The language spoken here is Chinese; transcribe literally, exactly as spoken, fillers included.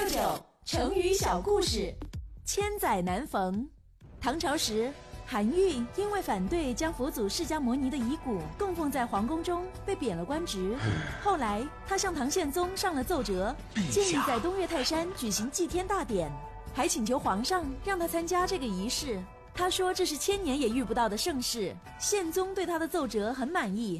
六九成语小故事。千载难逢。唐朝时，韩愈因为反对将佛祖释迦摩尼的遗骨供奉在皇宫中，被贬了官职。后来他向唐宪宗上了奏折，建议在东岳泰山举行祭天大典，还请求皇上让他参加这个仪式。他说这是千年也遇不到的盛事。宪宗对他的奏折很满意，